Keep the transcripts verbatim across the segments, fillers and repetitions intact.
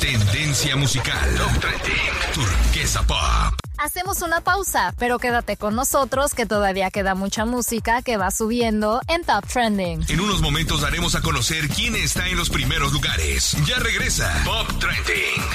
Tendencia musical. Top Trending. Turquesa Pop. Hacemos una pausa, pero quédate con nosotros que todavía queda mucha música que va subiendo en Top Trending. En unos momentos daremos a conocer quién está en los primeros lugares. Ya regresa Top Trending.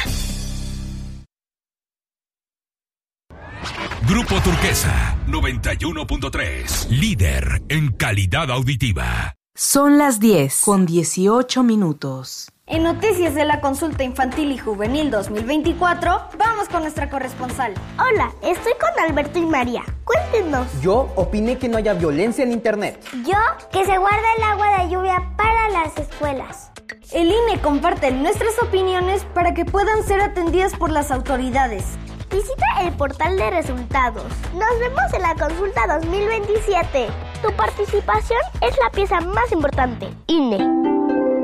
Grupo Turquesa noventa y uno punto tres. Líder en calidad auditiva. Son las diez con dieciocho minutos. En noticias de la consulta infantil y juvenil dos mil veinticuatro, vamos con nuestra corresponsal. Hola, estoy con Alberto y María. Cuéntenos. Yo opiné que no haya violencia en internet. Yo, que se guarda el agua de lluvia para las escuelas. El I N E comparte nuestras opiniones para que puedan ser atendidas por las autoridades. Visita el portal de resultados. Nos vemos en la consulta dos mil veintisiete. Tu participación es la pieza más importante. I N E.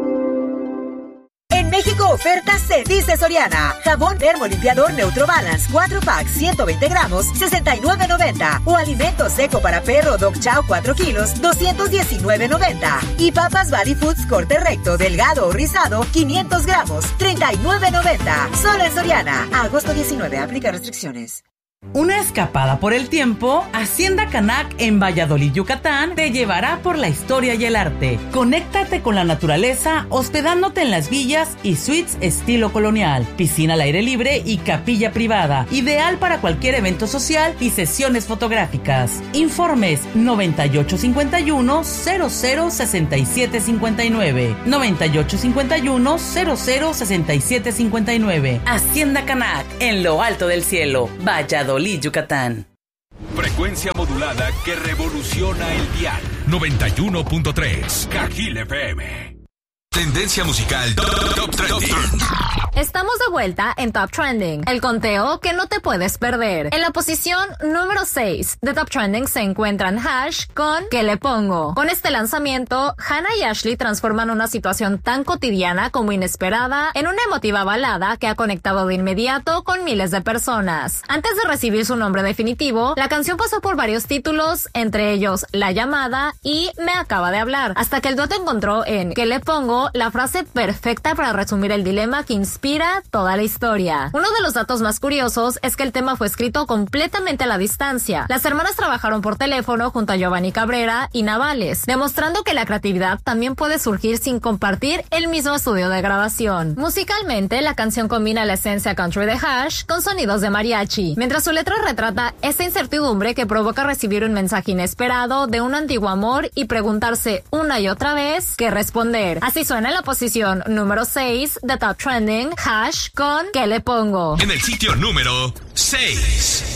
En México, ofertas se dice Soriana. Jabón termolimpiador Neutro Balance cuatro packs ciento veinte gramos, sesenta y nueve noventa. O alimento seco para perro Dog Chow cuatro kilos, doscientos diecinueve noventa. Y papas Valley Foods corte recto, delgado o rizado, quinientos gramos, treinta y nueve noventa. Solo en Soriana. A agosto diecinueve, aplica restricciones. Una escapada por el tiempo, Hacienda Canac en Valladolid, Yucatán, te llevará por la historia y el arte. Conéctate con la naturaleza hospedándote en las villas y suites estilo colonial, piscina al aire libre y capilla privada, ideal para cualquier evento social y sesiones fotográficas. Informes noventa y ocho cincuenta y uno cero cero sesenta y siete cincuenta y nueve, noventa y ocho cincuenta y uno cero cero sesenta y siete cincuenta y nueve. Hacienda Canac, en lo alto del cielo, Valladolid, Yucatán. Frecuencia modulada que revoluciona el dial. noventa y uno punto tres. Cajil F M. Tendencia musical Top, Top Trending. Estamos de vuelta en Top Trending, el conteo que no te puedes perder. En la posición número seis de Top Trending se encuentran Hash con ¿Qué le pongo? Con este lanzamiento, Hannah y Ashley transforman una situación tan cotidiana como inesperada en una emotiva balada que ha conectado de inmediato con miles de personas. Antes de recibir su nombre definitivo, la canción pasó por varios títulos, entre ellos La Llamada y Me Acaba de Hablar, hasta que el dueto encontró en ¿Qué le pongo? La frase perfecta para resumir el dilema que inspira toda la historia. Uno de los datos más curiosos es que el tema fue escrito completamente a la distancia. Las hermanas trabajaron por teléfono junto a Giovanni Cabrera y Navales, demostrando que la creatividad también puede surgir sin compartir el mismo estudio de grabación. Musicalmente, la canción combina la esencia country de Hash con sonidos de mariachi, mientras su letra retrata esa incertidumbre que provoca recibir un mensaje inesperado de un antiguo amor y preguntarse una y otra vez qué responder. Así suena en la posición número seis de Top Trending, Hash con ¿Qué le pongo? En el sitio número seis.